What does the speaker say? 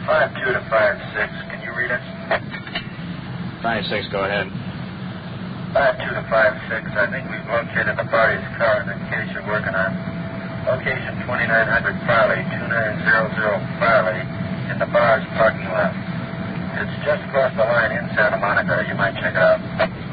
52 to 56. Can you read it? 5-6, go ahead. 52 to 56. I think we've located the party's car in the case you're working on. Location 2900 Farley, 2900 Farley, in the bar's parking lot. It's just across the line in Santa Monica. You might check it out.